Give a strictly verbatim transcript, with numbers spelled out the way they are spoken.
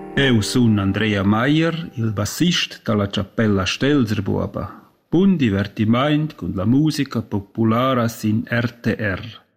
Eu sun Andrea Meier, il bassist dalla Cappella Stelzerbuoba. Bun divertimaint cun la musica populara sin R T R.